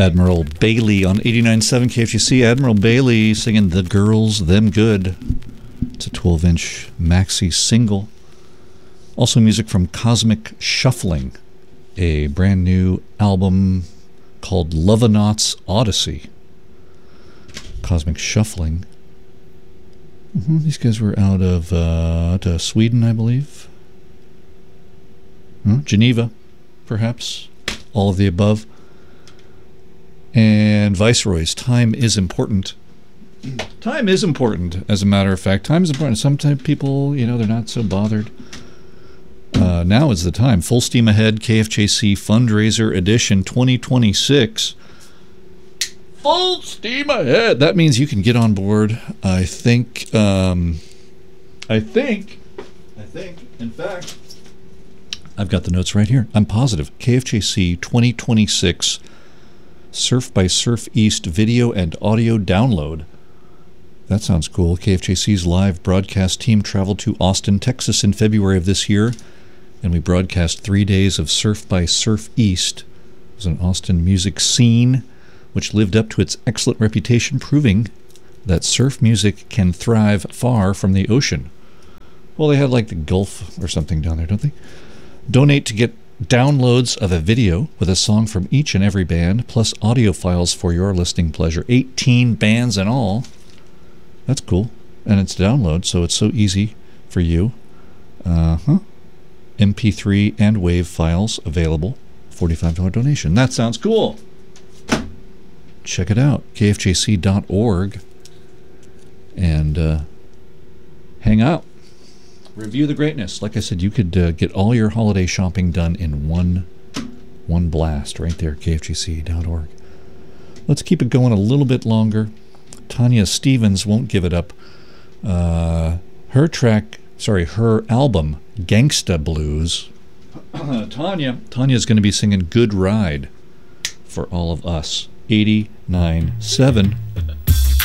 Admiral Bailey on 89.7 KFGC. Admiral Bailey singing The Girls, Them Good. It's a 12-inch maxi single. Also music from Cosmic Shuffling, a brand new album called Lovenaut's Odyssey. Cosmic Shuffling. These guys were out of Sweden, I believe. Geneva, perhaps. All of the above. And Viceroys, Time is Important. Time is important, as a matter of fact. Time is important. Sometimes people, they're not so bothered. Now is the time. Full steam ahead, KFJC Fundraiser Edition 2026. Full steam ahead. That means you can get on board. I think, in fact, I've got the notes right here. I'm positive. KFJC 2026 Surf by Surf East video and audio download. That sounds cool. KFJC's live broadcast team traveled to Austin, Texas in February of this year, and we broadcast 3 days of Surf by Surf East. It was an Austin music scene which lived up to its excellent reputation, proving that surf music can thrive far from the ocean. Well, they have like the Gulf or something down there, don't they? Donate to get downloads of a video with a song from each and every band, plus audio files for your listening pleasure. 18 bands in all. That's cool. And it's download, so it's so easy for you. MP3 and WAV files available. $45 donation. That sounds cool. Check it out. KFJC.org. And hang out. Review the greatness. Like I said, you could get all your holiday shopping done in one blast right there, KFGC.org. Let's keep it going a little bit longer. Tanya Stevens won't give it up. Her album, Gangsta Blues. Tanya's going to be singing Good Ride for all of us. 89.7